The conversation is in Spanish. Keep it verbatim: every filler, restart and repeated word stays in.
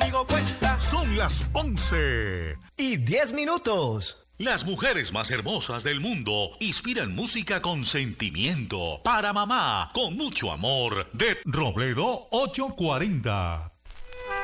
conmigo cuenta. Son las once y diez minutos. Las mujeres más hermosas del mundo inspiran música con sentimiento. Para mamá, con mucho amor, de Robledo ochocientos cuarenta.